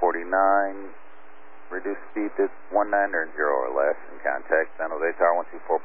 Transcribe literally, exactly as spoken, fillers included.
forty-nine. Reduce speed to one nine or zero or less, and contact San Jose Tower one two four